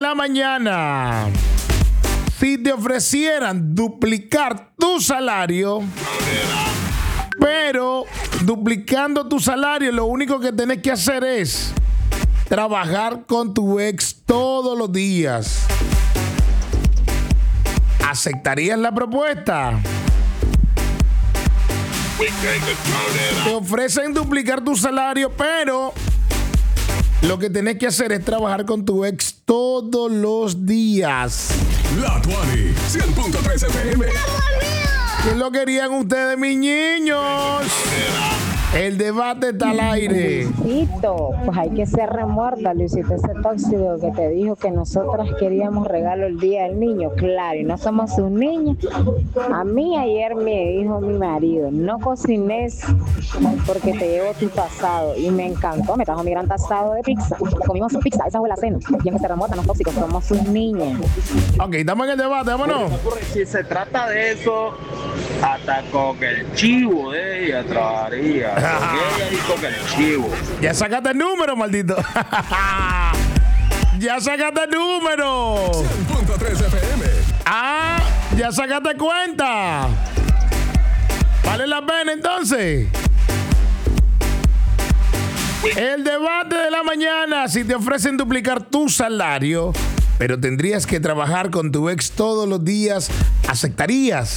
la mañana. Si te ofrecieran duplicar tu salario, pero duplicando tu salario, lo único que tenés que hacer es trabajar con tu ex todos los días, ¿aceptarías la propuesta? Te ofrecen duplicar tu salario, pero lo que tenés que hacer es trabajar con tu ex todos los días. La Tuani, 100.3 FM. ¿Qué lo querían ustedes, mis niños? El debate está al aire. Luisito, pues hay que ser remuerda, Luisito, ese tóxico que te dijo que nosotras queríamos regalo el día del niño, claro, y no somos sus niños. A mí ayer me dijo mi marido, no cocines porque te llevo tu tasado, y me encantó, me trajo mi gran tasado de pizza, comimos pizza, esa fue la cena, y en que se remuerda, no tóxicos, somos sus niños. Ok, estamos en el debate, vámonos. Si se trata de eso, hasta con el chivo de ella trabajaría. Con ella y con el chivo. Ya sacaste el número, maldito. Ya sacaste el número. 100.3 FM. Ah, ya sacaste cuenta. ¿Vale la pena entonces? El debate de la mañana. Si te ofrecen duplicar tu salario, pero tendrías que trabajar con tu ex todos los días, ¿aceptarías?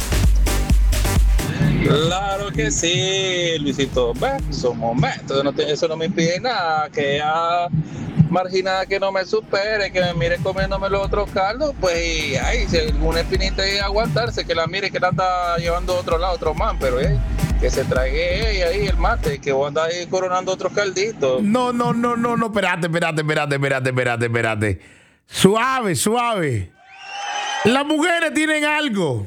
Claro que sí, Luisito. Son momentos, eso no me impide nada. Que ella marginada que no me supere, que me mire comiéndome los otros caldos, pues si alguna espinita hay que aguantarse, que la mire que la anda llevando a otro lado, otro man, pero que se trague ella ahí el mate, que vos andás ahí coronando otros calditos. No, espérate. Suave. Las mujeres tienen algo.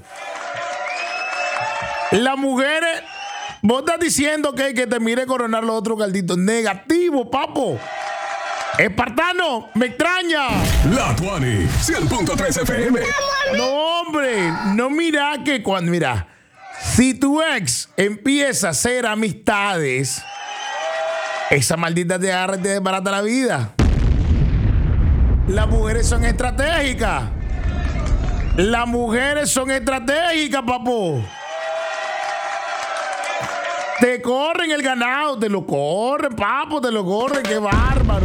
Las mujeres, vos estás diciendo que te mire coronar los otros calditos. Negativo, papo. Espartano, me extraña. La Tuani, 100.3 FM. No, hombre, no mira que mira, si tu ex empieza a hacer amistades, esa maldita te agarra y te desbarata la vida. Las mujeres son estratégicas. Papo. Te corren el ganado, te lo corren, papo, qué bárbaro.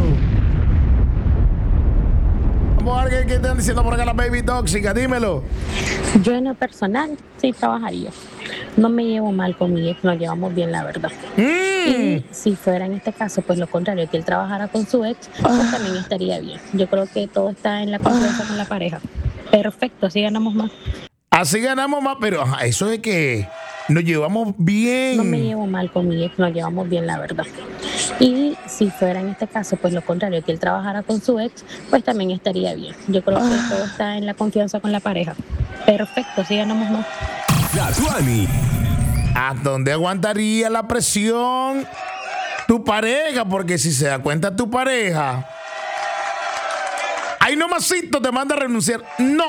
Vamos a ver qué están diciendo por acá la baby tóxica, dímelo. Yo en lo personal sí trabajaría. No me llevo mal con mi ex, nos llevamos bien, la verdad. Y si fuera en este caso, pues lo contrario, que él trabajara con su ex, pues también estaría bien. Yo creo que todo está en la confianza con la pareja. Perfecto, así ganamos más. Pero eso es que nos llevamos bien. No me llevo mal con mi ex, nos llevamos bien, la verdad. Y si fuera en este caso, pues lo contrario, que él trabajara con su ex, pues también estaría bien. Yo creo que todo está en la confianza con la pareja. Perfecto, así ganamos más. La Tuani. ¿A dónde aguantaría la presión tu pareja? Porque si se da cuenta tu pareja, ahí nomasito te manda a renunciar. No.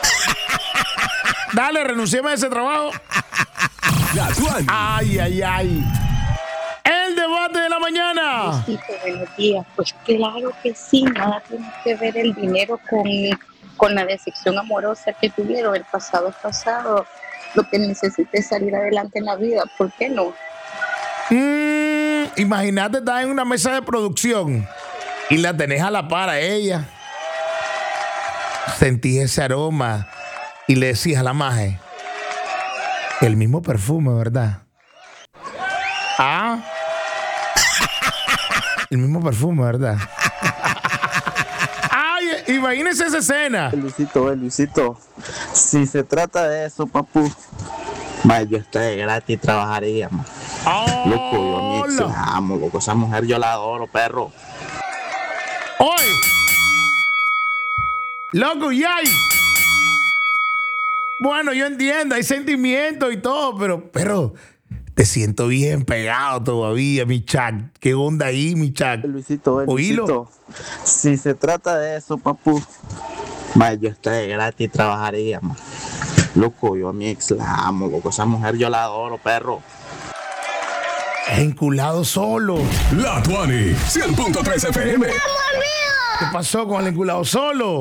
Dale, renunciame a ese trabajo. La Tuani. Ay. El debate de la mañana. Buenos días. Pues claro que sí, nada tiene que ver el dinero con la decepción amorosa que tuvieron. El pasado es pasado. Lo que necesita es salir adelante en la vida. ¿Por qué no? Imagínate, estás en una mesa de producción y la tenés a la par a ella. Sentís ese aroma y le decís a la maje, el mismo perfume, ¿verdad? El mismo perfume, ¿verdad? Ay, imagínense esa escena. Luisito, si se trata de eso, papu, yo estoy gratis, trabajaría, man. Loco, yo a mi ex la amo, loco, esa mujer yo la adoro, perro. ¡Oye! Loco, yay. Bueno, yo entiendo, hay sentimientos y todo, pero te siento bien pegado todavía, mi chat. ¿Qué onda ahí, mi chat? Luisito, si se trata de eso, papu, yo estoy gratis, trabajaría, man. Loco, yo a mi ex la amo, loco, esa mujer yo la adoro, perro. Enculado solo. La Tuani, 100.3 FM. ¿Qué pasó con el enculado solo?